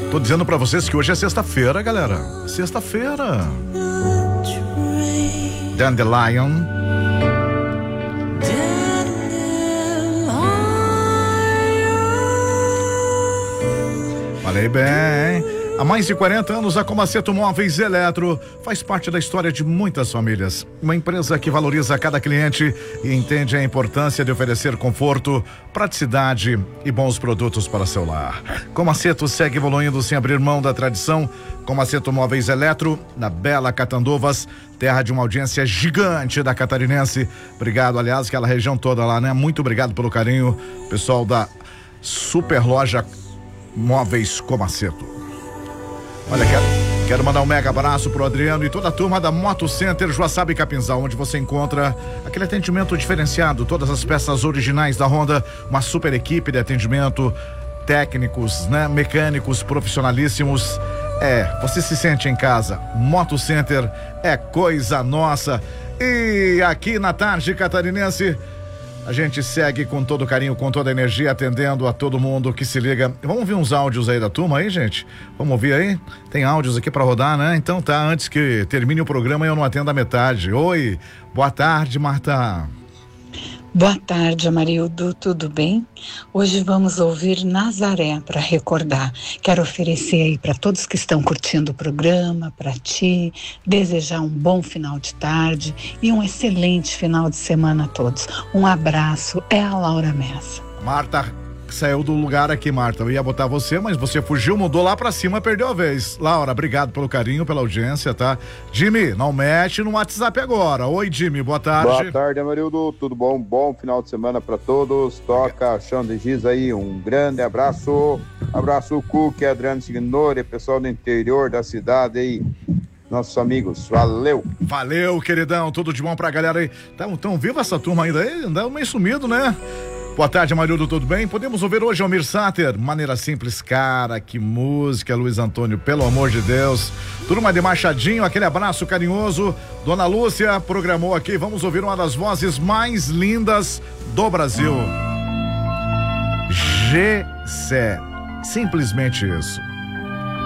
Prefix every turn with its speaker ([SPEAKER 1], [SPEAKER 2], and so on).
[SPEAKER 1] Tô dizendo pra vocês que hoje é sexta-feira, galera. Sexta-feira. Dandelion. Falei bem. Há mais de 40 anos, a Comaceto Móveis Eletro faz parte da história de muitas famílias. Uma empresa que valoriza cada cliente e entende a importância de oferecer conforto, praticidade e bons produtos para seu lar. Comaceto segue evoluindo sem abrir mão da tradição. Comaceto Móveis Eletro, na bela Catanduvas, terra de uma audiência gigante da catarinense. Obrigado, aliás, aquela região toda lá, né? Muito obrigado pelo carinho, pessoal da Super Loja Móveis Comaceto. Olha, quero mandar um mega abraço pro Adriano e toda a turma da Moto Center Joaçaba e Capinzal, onde você encontra aquele atendimento diferenciado, todas as peças originais da Honda, uma super equipe de atendimento, técnicos, né? Mecânicos profissionalíssimos. Você se sente em casa. Moto Center é coisa nossa. E aqui na Tarde Catarinense, a gente segue com todo carinho, com toda a energia, atendendo a todo mundo que se liga. Vamos ouvir uns áudios aí da turma aí, gente? Vamos ouvir aí? Tem áudios aqui pra rodar, né? Então tá, antes que termine o programa eu não atendo a metade. Oi, boa tarde, Marta.
[SPEAKER 2] Boa tarde, Amarildo, tudo bem? Hoje vamos ouvir Nazaré para recordar. Quero oferecer aí para todos que estão curtindo o programa, para ti, desejar um bom final de tarde e um excelente final de semana a todos. Um abraço, é a Laura Messa.
[SPEAKER 1] Marta saiu do lugar aqui, Marta. Eu ia botar você, mas você fugiu, mudou lá pra cima, perdeu a vez. Laura, obrigado pelo carinho, pela audiência, tá? Jimmy, não mexe no WhatsApp agora. Oi, Jimmy, boa tarde.
[SPEAKER 3] Boa tarde, Amarildo, tudo bom? Bom final de semana pra todos. Toca Chão de Giz aí, um grande abraço. Abraço o Cuque, Adriano Signori, pessoal do interior da cidade aí. Nossos amigos, valeu.
[SPEAKER 1] Valeu, queridão, tudo de bom pra galera aí. Tão viva essa turma ainda aí, anda meio sumido, né? Boa tarde, Amarildo, tudo bem? Podemos ouvir hoje Almir Sater, Maneira Simples, cara, que música, Luiz Antônio, pelo amor de Deus. Turma de Machadinho, aquele abraço carinhoso. Dona Lúcia programou aqui, vamos ouvir uma das vozes mais lindas do Brasil. Gessé, simplesmente isso.